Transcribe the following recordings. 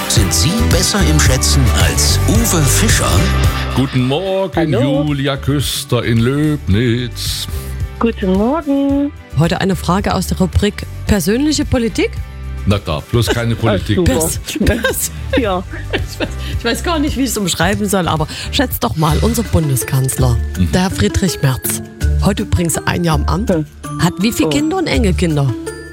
Sind Sie besser im Schätzen als Uwe Fischer? Guten Morgen, Hallo. Julia Küster in Löbnitz. Guten Morgen. Heute eine Frage aus der Rubrik Persönliche Politik. Na da, bloß keine Politik. super. Ja, Ich weiß gar nicht, wie ich es umschreiben soll, aber schätzt doch mal, unser Bundeskanzler, der Herr Friedrich Merz, heute übrigens 1 Jahr im Amt, hat wie viele Kinder und Enkelkinder?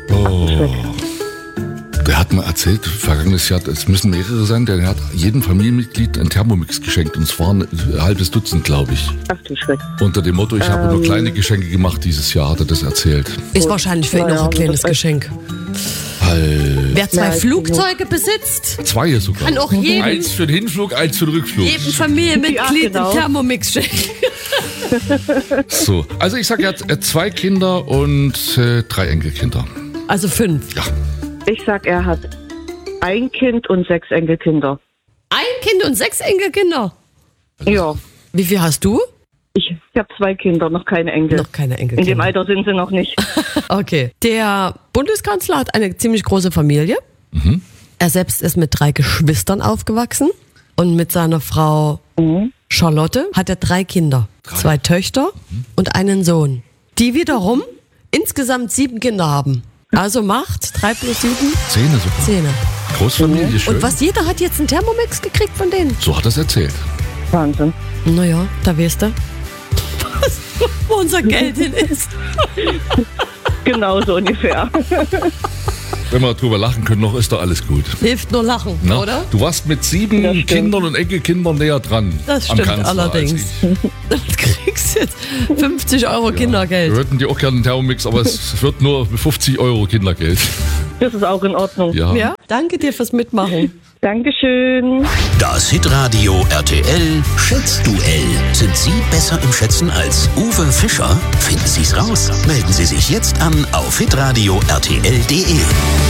Der hat mal erzählt, vergangenes Jahr, es müssen mehrere sein, der hat jedem Familienmitglied einen Thermomix geschenkt. Und es waren ein halbes Dutzend, glaube ich. ach du Schreck. Unter dem Motto, ich habe nur kleine Geschenke gemacht dieses Jahr, hat er das erzählt. Ist wahrscheinlich für ihn Ja, noch ein kleines das- Geschenk. Wer 2 Ja, ich Flugzeuge besitzt, 2 sogar. kann auch jedem Eins für den Hinflug, eins für den Rückflug. Familienmitglied Ja, genau. einen Thermomix schenken. So, also ich sage, er hat 2 Kinder und 3 Enkelkinder. Also 5. Ja. Ich sag, er hat 1 Kind und 6 Enkelkinder. 1 Kind und 6 Enkelkinder. Ja, Wie viel hast du? ich habe 2 Kinder, noch keine Enkel. Noch keine In dem Enkelkinder. Alter sind sie noch nicht. Okay. Der Bundeskanzler hat eine ziemlich große Familie. Er selbst ist mit 3 Geschwistern aufgewachsen. Und mit seiner Frau Charlotte hat er 3 Kinder. 2 Töchter und einen Sohn. Die wiederum insgesamt 7 Kinder haben. Also macht 3 plus 7 10 sogar. 10. Großfamilie, schön. Und was jeder hat jetzt einen Thermomix gekriegt von denen. So hat er es erzählt. Wahnsinn. Naja, da weißt du, wo unser Geld hin ist. Genau so ungefähr. Wenn wir drüber lachen können, noch ist doch alles gut. Hilft nur lachen, Na, oder? Du warst mit 7 Das stimmt. Kindern und Enkelkindern näher dran. Das am stimmt Kanzler allerdings. als ich. Du kriegst jetzt 50 Euro Wir Kindergeld. würden dir auch gerne einen Thermomix, aber es wird nur 50 Euro Kindergeld. Das ist auch in Ordnung. Ja. Ja, danke dir fürs Mitmachen. Dankeschön. Das Hitradio RTL Schätzduell. Sind Sie besser im Schätzen als Uwe Fischer? Finden Sie es raus. Melden Sie sich jetzt an auf hitradio RTL.de.